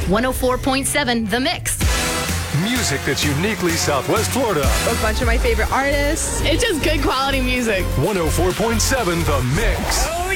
104.7 The Mix. Music that's uniquely Southwest Florida. A bunch of my favorite artists. It's just good quality music. 104.7 The Mix.